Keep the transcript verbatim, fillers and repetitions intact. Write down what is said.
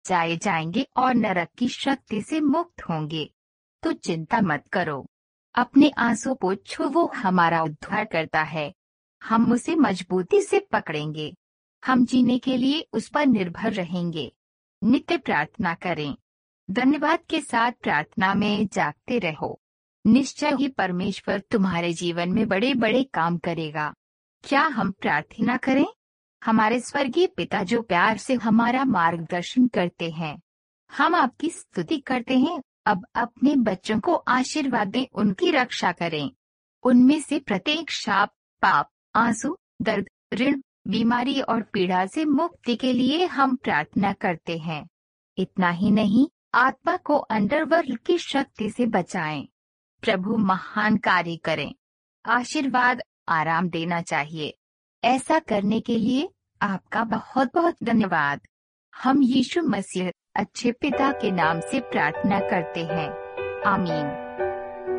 जाए जाएंगे और नरक की शक्ति से मुक्त होंगे। तो चिंता मत करो, अपने आंसू पोंछो, वो हमारा उद्धार करता है। हम उसे मजबूती से पकड़ेंगे, हम जीने के लिए उस पर निर्भर रहेंगे। नित्य प्रार्थना करें, धन्यवाद के साथ प्रार्थना में जागते रहो। निश्चय ही परमेश्वर तुम्हारे जीवन में बड़े बड़े काम करेगा। क्या हम प्रार्थना करें? हमारे स्वर्गीय पिता जो प्यार से हमारा मार्गदर्शन करते हैं, हम आपकी स्तुति करते हैं। अब अपने बच्चों को आशीर्वाद दें, उनकी रक्षा करें। उनमें से प्रत्येक शाप, पाप, आंसू, दर्द, ऋण, बीमारी और पीड़ा से मुक्ति के लिए हम प्रार्थना करते हैं। इतना ही नहीं, आत्मा को अंडरवर्ल्ड की शक्ति से बचाएं। प्रभु महान कार्य करें। आशीर्वाद, आराम देना चाहिए। ऐसा करने के लिए आपका बहुत बहुत धन्यवाद। हम यीशु मसीह अच्छे पिता के नाम से प्रार्थना करते हैं। आमीन।